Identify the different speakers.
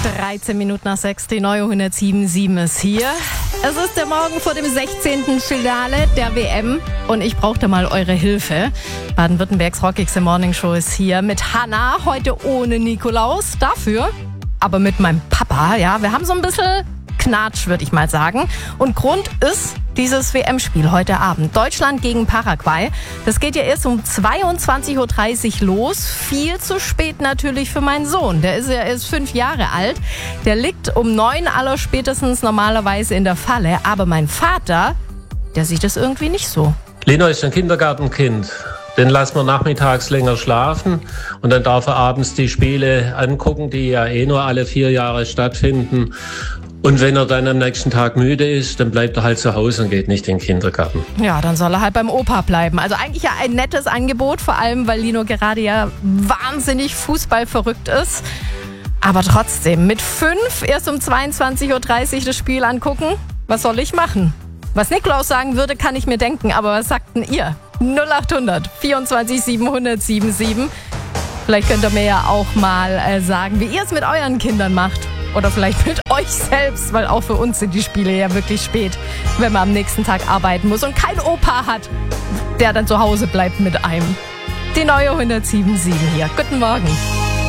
Speaker 1: 13 Minuten nach 6, die neue 107.7 ist hier. Es ist der Morgen vor dem 16. Finale der WM und ich brauchte mal eure Hilfe. Baden-Württembergs Rockigste Morning Show ist hier mit Hannah, heute ohne Nikolaus, dafür aber mit meinem Papa. Ja, wir haben so ein bisschen Knatsch, würde ich mal sagen. Und Grund ist dieses WM-Spiel heute Abend. Deutschland gegen Paraguay. Das geht ja erst um 22.30 Uhr los. Viel zu spät natürlich für meinen Sohn. Der ist ja erst 5 Jahre alt. Der liegt um 9 allerspätestens normalerweise in der Falle. Aber mein Vater, der sieht es irgendwie nicht so.
Speaker 2: Lino ist ein Kindergartenkind. Den lassen wir nachmittags länger schlafen und dann darf er abends die Spiele angucken, die ja nur alle 4 Jahre stattfinden. Und wenn er dann am nächsten Tag müde ist, dann bleibt er halt zu Hause und geht nicht in den Kindergarten.
Speaker 1: Ja, dann soll er halt beim Opa bleiben. Also eigentlich ja ein nettes Angebot, vor allem weil Lino gerade ja wahnsinnig fußballverrückt ist. Aber trotzdem, mit 5 erst um 22.30 Uhr das Spiel angucken, was soll ich machen? Was Nikolaus sagen würde, kann ich mir denken, aber was sagt denn ihr? 0800 24 700 77. Vielleicht könnt ihr mir ja auch mal sagen, wie ihr es mit euren Kindern macht. Oder vielleicht mit euch selbst, weil auch für uns sind die Spiele ja wirklich spät, wenn man am nächsten Tag arbeiten muss und kein Opa hat, der dann zu Hause bleibt mit einem. Die neue 107.7 hier. Guten Morgen.